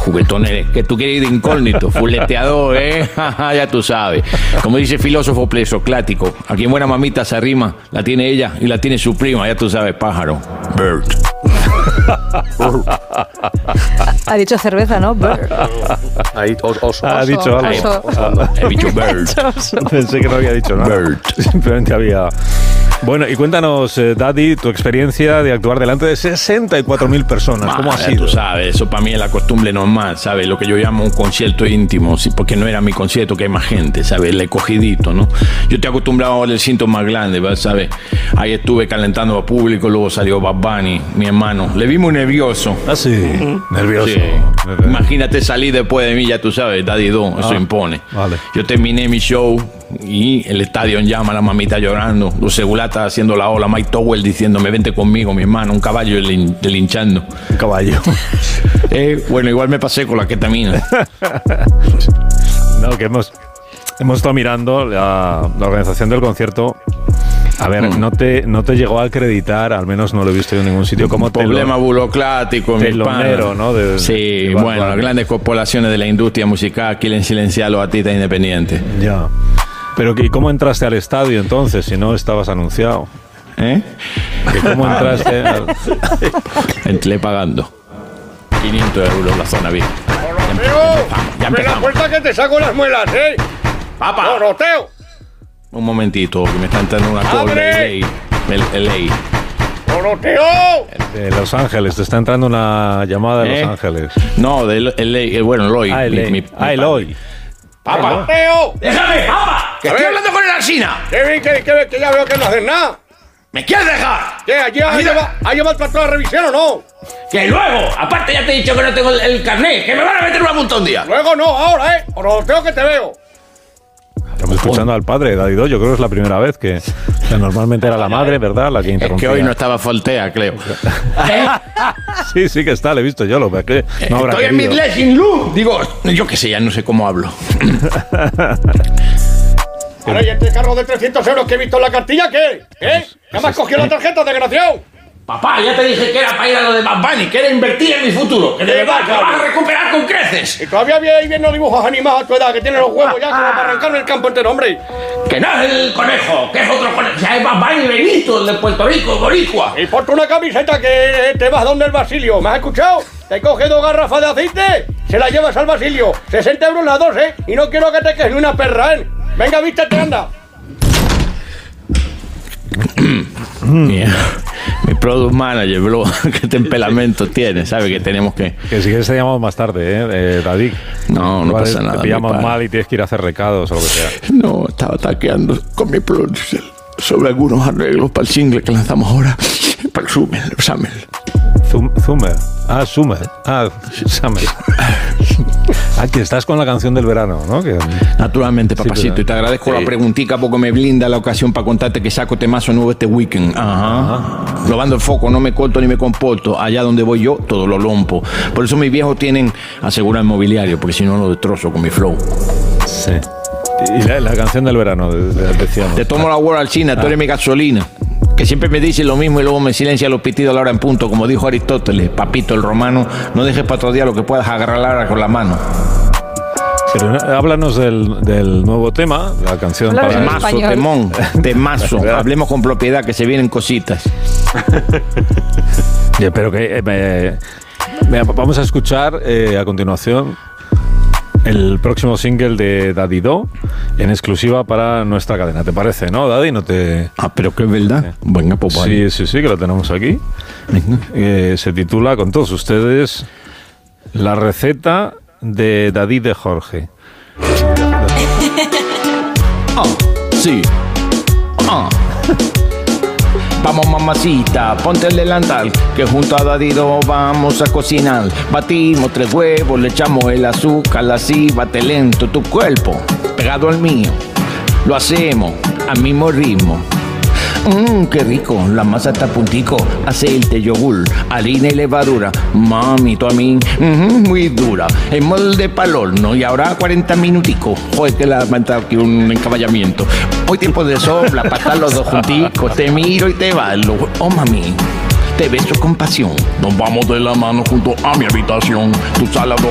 Juguetones, que tú quieres ir de incógnito, fuleteador, ya tú sabes. Como dice el filósofo presocrático, a quien buena mamita se arrima, la tiene ella y la tiene su prima, ya tú sabes, pájaro. Bird. Ha dicho cerveza, ¿no? Bird. Ha dicho algo. He dicho bird. Pensé que no había dicho nada. Bird. Simplemente había... Bueno, y cuéntanos, Daddy, tu experiencia de actuar delante de 64.000 personas. ¿Cómo ha sido? Tú sabes, eso para mí es la costumbre normal, ¿sabes? Lo que yo llamo un concierto íntimo, ¿sí? Porque no era mi concierto, que hay más gente, ¿sabes? El cogidito, ¿no? Yo estoy acostumbrado a ver el cinto más grande, ¿sabes? Ahí estuve calentando a público, luego salió Bad Bunny, mi hermano. Le vi muy nervioso. Ah, sí, nervioso. Sí. Imagínate salir después de mí, ya tú sabes, Daddy 2, eso impone. Vale. Yo terminé mi show y el estadio en llama, la mamita llorando, los segulatas haciendo la ola, Mike Towell diciéndome, vente conmigo, mi hermano, un caballo delinchando. Un caballo. Bueno, igual me pasé con la ketamina. No, que hemos estado mirando la organización del concierto. A ver, no te llegó a acreditar, al menos no lo he visto yo en ningún sitio, como problema burocrático, telonero, ¿no? Sí, bueno, las grandes corporaciones de la industria musical quieren silenciar a los artistas independientes. Ya. Pero ¿y cómo entraste al estadio entonces, si no estabas anunciado? ¿Que ¿Cómo entraste? Entré pagando 500 euros la zona VIP. Ya empezamos. La puerta que te saco las muelas, ¡Papá! ¡Doroteo! Un momentito, que me está entrando una call de LA. ¡Doroteo! De Los Ángeles, te está entrando una llamada de Los Ángeles. No, de LA, bueno, Eloy. Eloy. ¡Papá! ¡Doroteo! ¡Déjame, papá! ¡Que estoy hablando con el Alsina! Que ya veo que no haces nada. ¿Me quieres dejar? ¿Qué? ¿Ha llevado para toda la revisión o no? ¡Que luego! Aparte ya te he dicho que no tengo el carnet, que me van a meter una multa un día. Luego no, ahora, Doroteo, que te veo. Estamos escuchando al padre, Daddy 2, yo creo que es la primera vez que normalmente era la madre, ¿verdad? La que interrumpía. Es que hoy no estaba Foltea, creo. Sí que está, le he visto yo, lo que no habrá estoy querido. en mi Blessing Loop. Digo, yo qué sé, ya no sé cómo hablo. Ahora, ¿y este carro de 300 euros que he visto en la cartilla, qué? ¿Ya me has cogido la tarjeta, desgraciado? Papá, ya te dije que era para ir a lo de Bad Bunny, que era invertir en mi futuro, que de verdad que vas a recuperar con creces. Y todavía ahí viendo dibujos animados a tu edad, que tiene los huevos ya como para arrancarme el campo entero, hombre. Que no es el conejo, que es otro conejo. Ya es Bad Bunny Benito, el de Puerto Rico, boricua. Y ponte una camiseta que te vas donde el Basilio, ¿me has escuchado? Te coge 2 garrafas de aceite, se las llevas al Basilio. 60 euros las 2, Y no quiero que te quedes ni una perra, Venga, vístete, anda. Mi product manager, bro, qué temperamento tiene, sabe que tenemos que si quieres te llamamos más tarde, David. No pasa nada. Te pillamos mal y tienes que ir a hacer recados o lo que sea. No, estaba taqueando con mi producer sobre algunos arreglos para el single que lanzamos ahora, para el Summer. Summer. Que estás con la canción del verano, ¿no? Naturalmente, papacito, sí, y te agradezco la preguntica porque me blinda la ocasión para contarte que saco temazo nuevo este weekend. Robando el foco, no me corto ni me comporto. Allá donde voy yo, todo lo rompo. Por eso mis viejos tienen asegurado el mobiliario, porque si no lo destrozo con mi flow. Sí. Y la canción del verano, decíamos. Te tomo la World al China, tú eres mi gasolina. Que siempre me dice lo mismo y luego me silencia los pitidos a la hora en punto. Como dijo Aristóteles, papito el romano, no dejes para otro día lo que puedas agarrar con la mano. Pero háblanos del nuevo tema, la canción para... Temazo. Hablemos con propiedad, que se vienen cositas. Pero que... vamos a escuchar a continuación el próximo single de Daddy Do en exclusiva para nuestra cadena. ¿Te parece, no, Daddy? No te... pero que es verdad. Venga, pues sí, que lo tenemos aquí. Se titula, con todos ustedes, La receta de Daddy de Jorge. Sí. Vamos, mamacita, ponte el delantal, que junto a Dadido vamos a cocinar. Batimos 3 huevos, le echamos el azúcar, así bate lento tu cuerpo, pegado al mío. Lo hacemos al mismo ritmo. Qué rico, la masa está a puntico, aceite, yogur, harina y levadura. Mami, tú a mí, muy dura. El molde pa'l horno y ahora 40 minuticos. Joder, que la ha entrado aquí un encaballamiento. Hoy tiempo de sopla, para estar los dos junticos. Te miro y te bailo. Oh, mami, te beso con pasión. Nos vamos de la mano junto a mi habitación. Tu sala